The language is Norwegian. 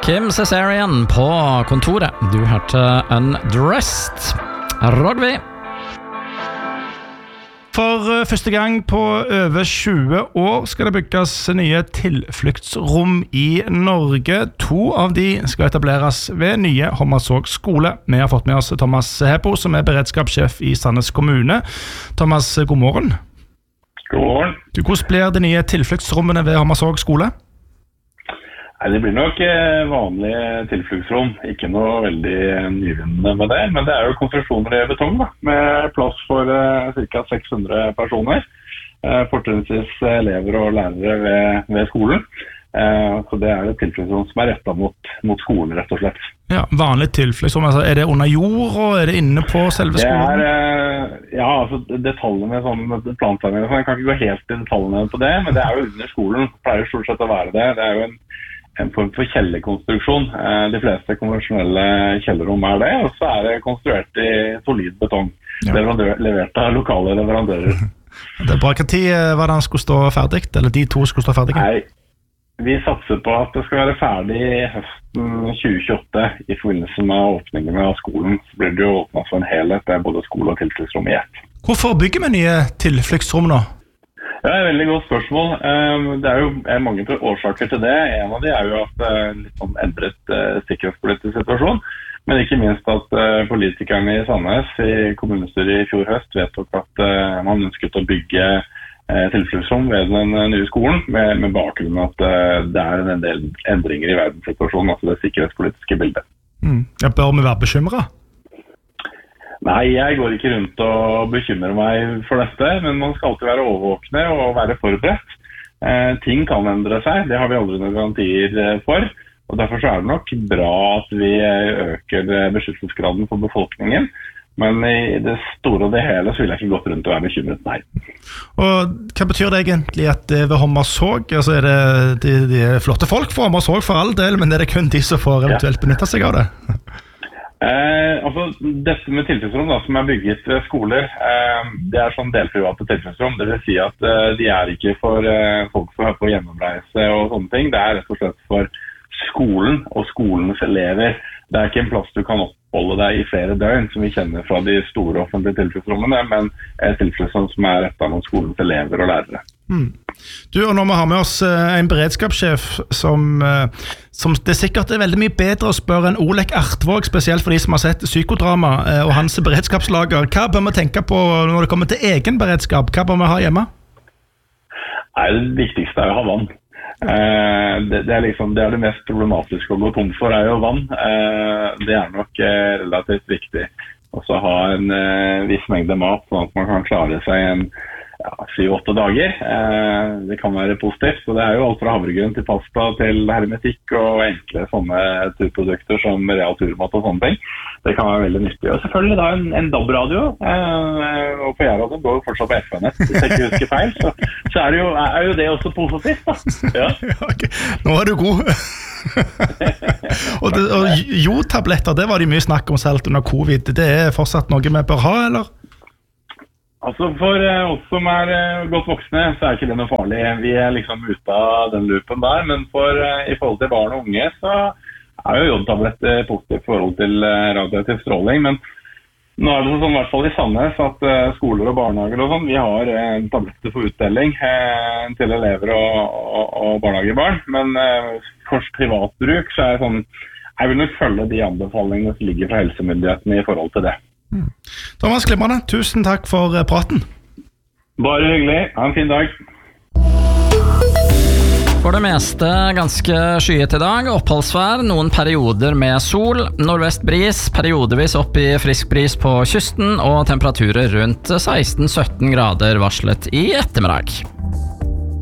Kim Cesarian på kontoret. Du hørte Undressed. Rogvi. For første gang på over 20 år skal det bygges nye tilfluktsrom i Norge. 2 av de skal etableres ved nye Hommersåk skole. Vi har fått med oss Thomas Heppo, som beredskapssjef i Sandnes kommune. Thomas, god morgen. God morgen. Hvordan blir de nye tilfluktsrommene ved Hommersåk skole? Nei, det blir nok vanlige tilfluktsrom, ikke noe veldig nyvinnende med det, men det jo konstruksjoner i betong da, med plass for ca. 600 personer, fortrinnsvis elever og lærere ved skolen. Så det et tilfluktsrom som rettet mot skolen, rett og slett. Ja, vanlig tilfluktsrom, altså det under jord, og det inne på selve skolen? Ja, altså detaljene med sånn plantegning, jeg kan ikke gå helt i detaljene på det, men det jo under skolen, det pleier stort sett å være det. Det jo en form for kjellerkonstruksjon. De fleste konvensjonelle kjellerrom det, og så det konstruert i solid betong. Ja. Levert av lokale leverandører. Det bra. Hva tid var det han skulle stå ferdig, eller de 2 skulle stå ferdig? Nei, vi satser på at det skal være ferdig høsten 2028 i forbindelse med åpningen av skolen. Så blir det jo åpnet for en helhet, både skole og tilfluktsrom i ett. Hvorfor bygger vi nye tilfluktsrom nå? Ja, et veldig godt spørsmål. Det jo mange årsaker til det. En av de jo at litt sånn endret sikkerhetspolitisk situasjon, men ikke minst at politikerne i Sandnes i kommunestyret i fjor høst vedtok at man ønsket å bygge tilfluktsrom ved den nye skolen, med bakgrunn at det en del endringer i verdenssituasjonen, altså det sikkerhetspolitiske bildet. Bør vi være bekymret? Nei, jeg går ikke rundt og bekymrer meg for dette, men man skal alltid være overvåkne og være forberedt. Ting kan endre seg, det har vi aldri noen garantier for, og derfor det nok bra at vi øker beskyttelsesgraden for befolkningen, men i det store og det hele så vil jeg ikke gått rundt og være bekymret, nei. Og hva betyr det egentlig at det ved Hommersåk, altså det de flotte folk for Hommersåk for all del, men det kun de som får eventuelt benytte seg av det? Altså, dette med tilfluktsrom da, som bygget ved skoler, det sånn delprivate tilfluktsrom. Det vil si at de ikke for folk som på gjennomreise og sånne ting. Det rett og slett for skolen og skolens elever. Det ikke en plass du kan oppholde deg i flere døgn, som vi kjenner fra de store offentlige tilfluktsrommene, men et tilfluktsrom som rettet mot skolens elever og lærere. Du, og når vi har med oss en beredskapssjef som det sikkert veldig mye bedre å spørre enn Olek Artvåg, spesielt for de som har sett psykodrama og hans beredskapslager. Hva bør vi tenke på når det kommer til egen beredskap? Hva bør vi ha hjemme? Nei, det viktigste å ha vann. Det liksom, det det mest problematiske å gå tom for jo vann. Det nok relativt viktig. Og så ha en viss mengde mat, sånn at man kan klare seg en 7-8 dager. Det kan være positivt, så det jo alt fra havregrønn til pasta til hermetikk og enkle sånne turprodukter som real turmat og sånne ting. Det kan være veldig nyttig. Og selvfølgelig da en DAB-radio, og på Jærradioen går jo fortsatt på FM-nett, hvis jeg ikke husker feil, så jo det også positivt da. Ja. Okay. Nå du god. og jodtabletter, det var det mye snakk om selv under covid. Det fortsatt noe vi bør ha, eller? Altså for oss som godt voksne, så ikke det noe farlig. Vi liksom ute av den loopen der, men i forhold til barn og unge, så jo jodtablett positivt i forhold til radioaktiv stråling. Men nå det sånn, i hvert fall i Sandnes, at skoler og barnehager og sånn, vi har tabletter for utdeling til elever og barnehagebarn. Men for privatbruk så det sånn, jeg vil nok følge de anbefalingene som ligger fra helsemyndighetene i forhold til det. Thomas Klimrande, tusen takk for praten. Bare hyggelig, ha en fin dag. For det meste ganske skyet i dag, oppholdsvær, noen perioder med sol, nordvest bris, periodevis opp i frisk bris på kysten og temperaturer rundt 16-17 grader varslet i ettermiddag.